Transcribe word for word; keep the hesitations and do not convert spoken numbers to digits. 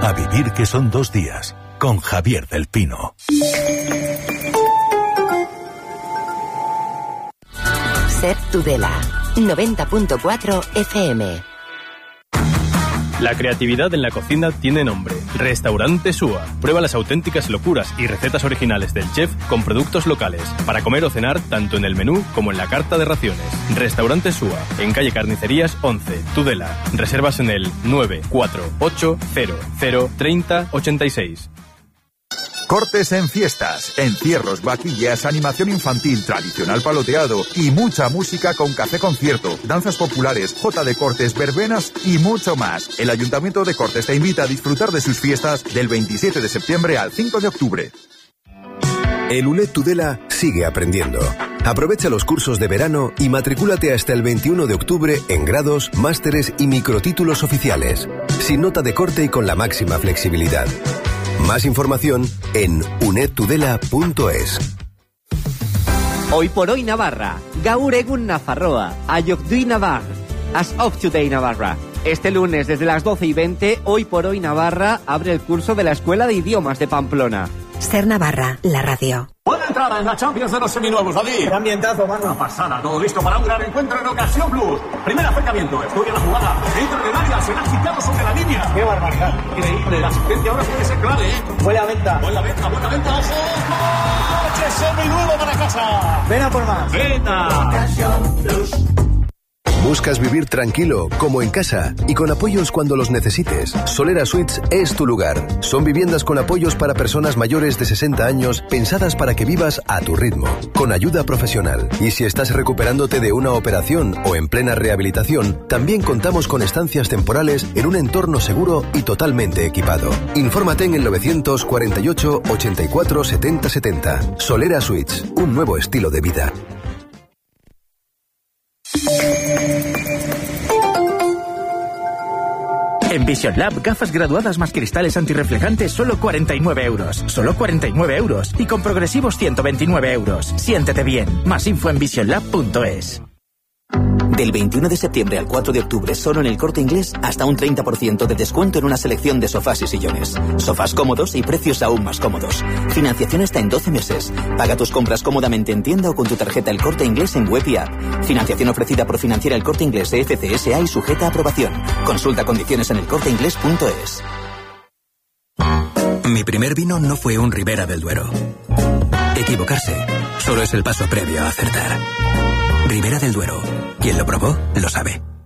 A vivir que son dos días, con Javier del Pino. Ser Tudela, noventa punto cuatro F M. La creatividad en la cocina tiene nombre. Restaurante Súa. Prueba las auténticas locuras y recetas originales del chef con productos locales. Para comer o cenar tanto en el menú como en la carta de raciones. Restaurante Súa. En calle Carnicerías once, Tudela. Reservas en el nueve cuatro ocho cero cero treinta ochenta y seis. Cortes en fiestas, encierros, vaquillas, animación infantil, tradicional paloteado y mucha música con café concierto, danzas populares, jota de Cortes, verbenas y mucho más. El Ayuntamiento de Cortes te invita a disfrutar de sus fiestas del veintisiete de septiembre al cinco de octubre. El U N E D Tudela sigue aprendiendo. Aprovecha los cursos de verano y matricúlate hasta el veintiuno de octubre en grados, másteres y microtítulos oficiales, sin nota de corte y con la máxima flexibilidad. Más información en unedtudela punto es. Hoy por hoy Navarra, Gaur egun Nafarroa, Ayokdui Navar, As of Today Navarra. Este lunes desde las doce y veinte, Hoy por hoy Navarra abre el curso de la Escuela de Idiomas de Pamplona. Ser Navarra, la radio. Buena entrada en la Champions de los seminuevos, David. Qué ambientazo, mano. Una pasada, todo listo para un gran encuentro en Ocasión Plus. Primer acercamiento, estudia la jugada. Entra en el área, será quitado sobre la línea. Qué barbaridad. Increíble, la asistencia ahora puede ser clave, ¿eh? Buena venta. Buena venta, buena venta, ojo. ¡Coche seminuevo para casa! Ven a por más. Venta. Ocasión Plus. ¿Buscas vivir tranquilo, como en casa, y con apoyos cuando los necesites? Solera Suites es tu lugar. Son viviendas con apoyos para personas mayores de sesenta años, pensadas para que vivas a tu ritmo, con ayuda profesional. Y si estás recuperándote de una operación o en plena rehabilitación, también contamos con estancias temporales en un entorno seguro y totalmente equipado. Infórmate en el novecientos cuarenta y ocho, ochenta y cuatro, setenta setenta. Solera Suites, un nuevo estilo de vida. En Vision Lab, gafas graduadas más cristales antirreflejantes, solo cuarenta y nueve euros. Solo cuarenta y nueve euros. Y con progresivos ciento veintinueve euros. Siéntete bien. Más info en vision lab punto es. Del veintiuno de septiembre al cuatro de octubre, solo en El Corte Inglés, hasta un treinta por ciento de descuento en una selección de sofás y sillones. Sofás cómodos y precios aún más cómodos. Financiación hasta en doce meses. Paga tus compras cómodamente en tienda o con tu tarjeta El Corte Inglés en web y app. Financiación ofrecida por Financiera El Corte Inglés C F C S A y sujeta a aprobación. Consulta condiciones en el corte inglés punto es. Mi primer vino no fue un Ribera del Duero. Equivocarse solo es el paso previo a acertar. Ribera del Duero. Quien lo probó, lo sabe.